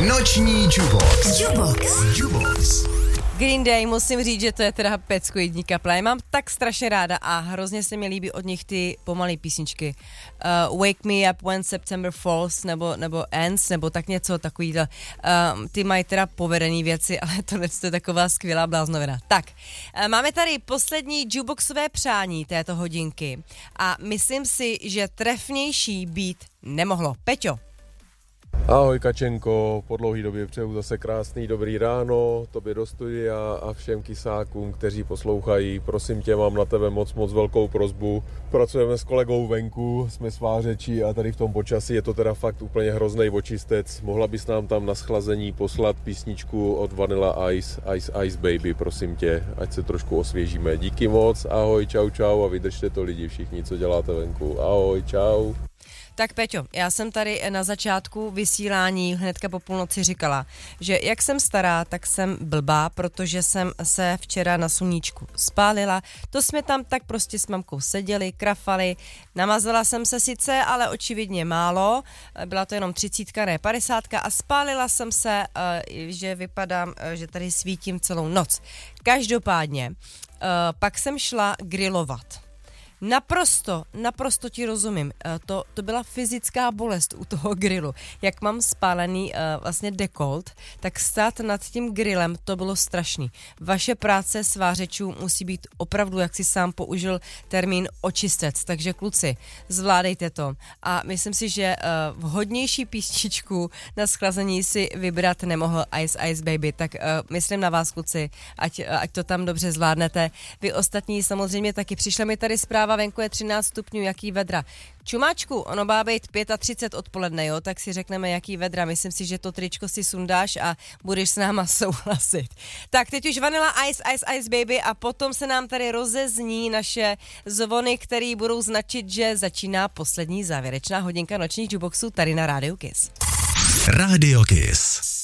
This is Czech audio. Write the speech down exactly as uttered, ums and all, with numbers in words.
Noční Jukebox. Jukebox. Jukebox. Green Day, musím říct, že to je teda pecku jední kapela. Já mám tak strašně ráda a hrozně se mi líbí od nich ty pomalé písničky. Uh, Wake Me Up When September Falls nebo, nebo Ends, nebo tak něco takovýhle. Uh, ty mají teda povedený věci, ale tohle je taková skvělá bláznovina. Tak, uh, máme tady poslední jukeboxové přání této hodinky a myslím si, že trefnější být nemohlo. Peťo. Ahoj Kačenko, po dlouhý době přeju zase krásný dobrý ráno, tobě do studia a všem kysákům, kteří poslouchají. Prosím tě, mám na tebe moc, moc velkou prosbu. Pracujeme s kolegou venku, jsme svářeči a tady v tom počasí je to teda fakt úplně hroznej očistec. Mohla bys nám tam na schlazení poslat písničku od Vanilla Ice, Ice Ice Baby, prosím tě, ať se trošku osvěžíme. Díky moc, ahoj, čau, čau a vydržte to lidi všichni, co děláte venku. Ahoj, čau. Tak Peťo, já jsem tady na začátku vysílání hnedka po půlnoci říkala, že jak jsem stará, tak jsem blbá, protože jsem se včera na sluníčku spálila. To jsme tam tak prostě s mamkou seděli, krafali, namazala jsem se sice, ale očividně málo, byla to jenom třicítka, ne padesátka a spálila jsem se, že vypadám, že tady svítím celou noc. Každopádně, pak jsem šla grilovat. Naprosto, naprosto ti rozumím. To, to byla fyzická bolest u toho grilu. Jak mám spálený uh, vlastně dekolt, tak stát nad tím grillem, to bylo strašný. Vaše práce svářečů musí být opravdu, jak si sám použil termín, očistec. Takže kluci, zvládejte to. A myslím si, že uh, vhodnější písničku na schlazení si vybrat nemohl Ice Ice Baby. Tak uh, myslím na vás, kluci, ať, ať to tam dobře zvládnete. Vy ostatní samozřejmě taky. Přišla mi tady zpráva, venku je třináct stupňů, jaký vedra. Čumáčku, ono má být třicet pět odpoledne, jo, tak si řekneme, jaký vedra. Myslím si, že to tričko si sundáš a budeš s náma souhlasit. Tak, teď už Vanilla Ice, Ice, Ice Baby a potom se nám tady rozezní naše zvony, které budou značit, že začíná poslední závěrečná hodinka nočních jukeboxů tady na Rádiu Kiss. Rádio Kiss.